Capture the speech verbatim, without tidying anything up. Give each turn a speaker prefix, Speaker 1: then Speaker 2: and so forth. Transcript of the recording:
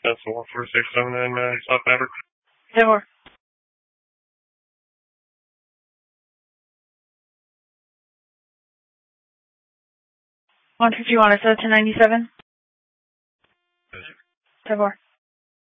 Speaker 1: That's one four six seven nine nine South Maverick.
Speaker 2: ten more. one fifty-one, I said ten ninety-seven. ten more.